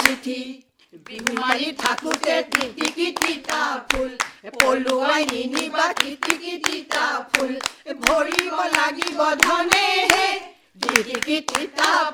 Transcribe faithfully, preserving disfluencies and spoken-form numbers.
চিঠি বিহু মাৰি থাকোতে টিটিকি তিতা ফুল পলুৱাই নিনিবা টিটিকি তিতা ফুল ভৰিব লাগিব ধনে হে টিটিকি তিতা